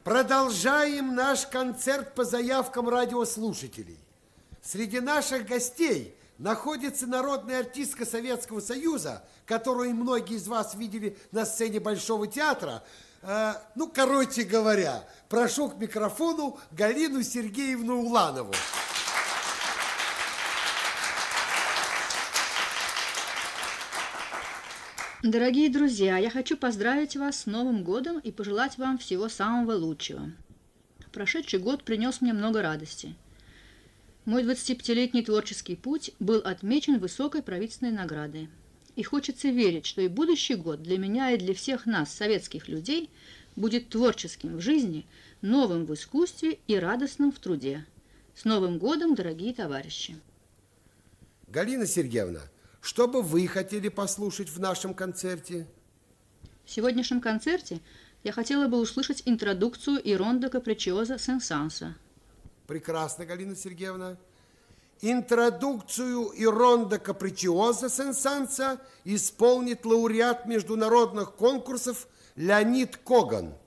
Продолжаем наш концерт по заявкам радиослушателей. Среди наших гостей находится народная артистка Советского Союза, которую многие из вас видели на сцене Большого театра. Короче говоря, прошу к микрофону Галину Сергеевну Уланову. Дорогие друзья, я хочу поздравить вас с Новым годом и пожелать вам всего самого лучшего. Прошедший год принес мне много радости. Мой 25-летний творческий путь был отмечен высокой правительственной наградой. И хочется верить, что и будущий год для меня и для всех нас, советских людей, будет творческим в жизни, новым в искусстве и радостным в труде. С Новым годом, дорогие товарищи! Галина Сергеевна, что бы вы хотели послушать в нашем концерте? В сегодняшнем концерте я хотела бы услышать интродукцию и рондо капричиоза Сен-Санса. Прекрасно, Галина Сергеевна. Интродукцию и рондо капричиоза Сен-Санса исполнит лауреат международных конкурсов Леонид Коган.